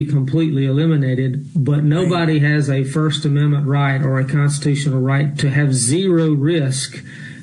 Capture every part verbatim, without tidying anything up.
completely eliminated, but nobody right. has a First Amendment right or a constitutional right to have zero risk.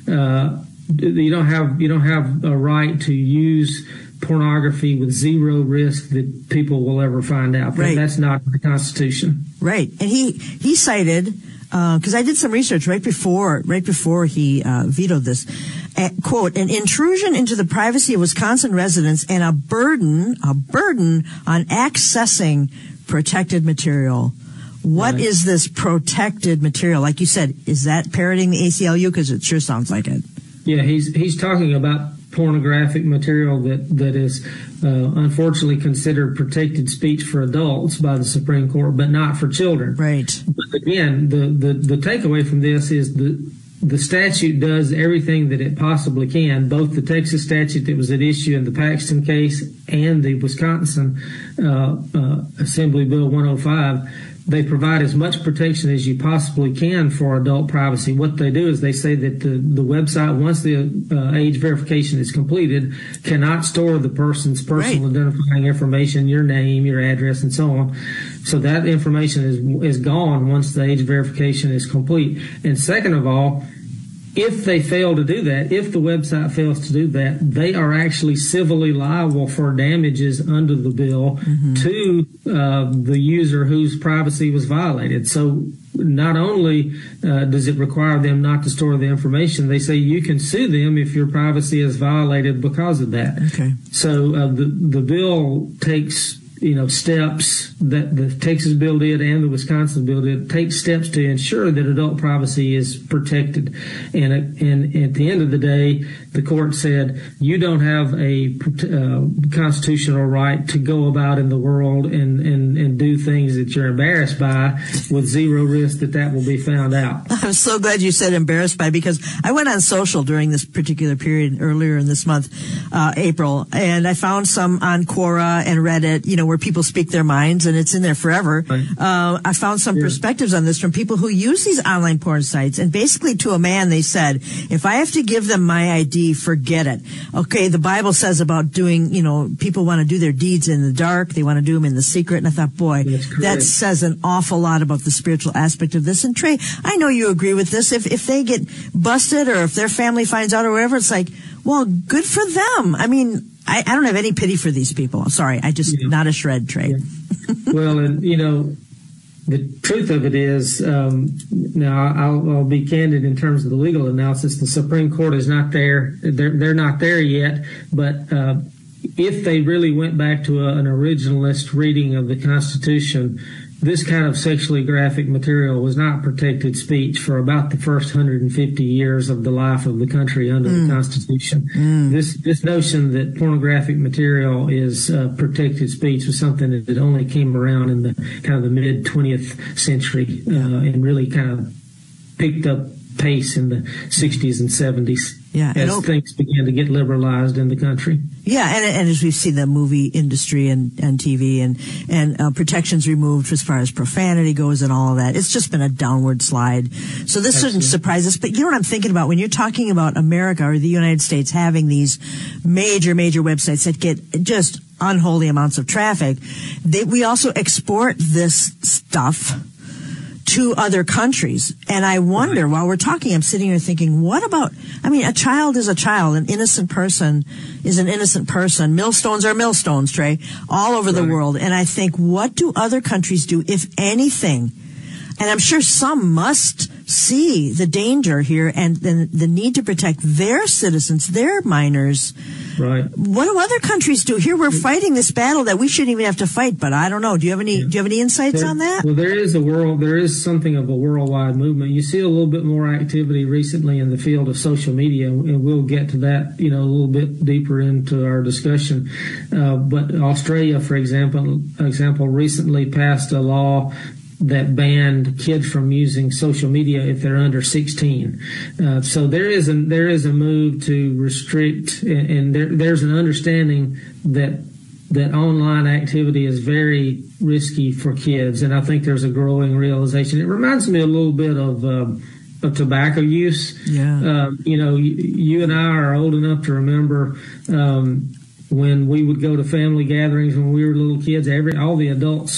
Uh, you don't have you don't have a right to use pornography with zero risk that people will ever find out. Right. That's not the Constitution. Right. And he he cited, because uh, I did some research right before right before he uh, vetoed this. Uh, quote, an intrusion into the privacy of Wisconsin residents and a burden, a burden on accessing protected material. What right. is this protected material? Like you said, is that parroting the A C L U? Because it sure sounds like it. Yeah, he's he's talking about pornographic material that, that is uh, unfortunately considered protected speech for adults by the Supreme Court, but not for children. Right. But again, the, the, the takeaway from this is the the statute does everything that it possibly can, both the Texas statute that was at issue in the Paxton case and the Wisconsin uh, uh, Assembly Bill one oh five. They provide as much protection as you possibly can for adult privacy. What they do is they say that the, the website, once the uh, age verification is completed, cannot store the person's personal right. identifying information, your name, your address, and so on. So that information is is gone once the age verification is complete. And second of all, if they fail to do that, if the website fails to do that, they are actually civilly liable for damages under the bill mm-hmm. to uh, the user whose privacy was violated. So not only uh, does it require them not to store the information, they say you can sue them if your privacy is violated because of that. Okay. So uh, the the bill takes you know, steps that the Texas bill did and the Wisconsin bill did, take steps to ensure that adult privacy is protected. And, and at the end of the day, the court said, you don't have a uh, constitutional right to go about in the world and, and, and do things that you're embarrassed by with zero risk that that will be found out. I'm so glad you said embarrassed by, because I went on social during this particular period earlier in this month, uh, April, and I found some on Quora and Reddit, you know, where people speak their minds, and it's in there forever. Right. Uh, I found some yeah. perspectives on this from people who use these online porn sites, and basically to a man they said, if I have to give them my I D, forget it. Okay, the Bible says about doing, you know, people want to do their deeds in the dark, they want to do them in the secret, and I thought, boy, that says an awful lot about the spiritual aspect of this. And Trey, I know you agree with this. If if they get busted or if their family finds out or whatever, it's like, well, good for them. I mean, I, I don't have any pity for these people. I'm sorry. I just, yeah. not a shred, Trey. Yeah. Well, and, you know, the truth of it is, um, now I'll, I'll be candid in terms of the legal analysis. The Supreme Court is not there. They're, they're not there yet. But uh, if they really went back to a, an originalist reading of the Constitution, this kind of sexually graphic material was not protected speech for about the first one hundred fifty years of the life of the country under mm. the Constitution. Mm. This this notion that pornographic material is uh, protected speech was something that only came around in the kind of the mid twentieth century uh, and really kind of picked up pace in the sixties and seventies. Yeah, as things began to get liberalized in the country. Yeah, and, and as we've seen the movie industry and, and T V and, and uh, protections removed as far as profanity goes and all of that, it's just been a downward slide. So this shouldn't surprise us. But you know what I'm thinking about when you're talking about America or the United States having these major, major websites that get just unholy amounts of traffic, they, we also export this stuff to other countries. And I wonder, while we're talking, I'm sitting here thinking, what about, I mean, a child is a child. An innocent person is an innocent person. Millstones are millstones, Trey, all over the world. And I think, what do other countries do, if anything? And I'm sure some must see the danger here and the, the need to protect their citizens, their minors. Right. What do other countries do? Here we're fighting this battle that we shouldn't even have to fight, but I don't know. Do you have any, yeah. do you have any insights there, on that? Well, there is a world, there is something of a worldwide movement. You see a little bit more activity recently in the field of social media, and we'll get to that, you know, a little bit deeper into our discussion. Uh, but Australia, for example, example, recently passed a law that banned kids from using social media if they're under sixteen. Uh, so there is a there is a move to restrict, and, and there, there's an understanding that that online activity is very risky for kids, and I think there's a growing realization. It reminds me a little bit of um, of tobacco use. Yeah. Um, you know, you, you and I are old enough to remember. Um, when we would go to family gatherings when we were little kids, every all the adults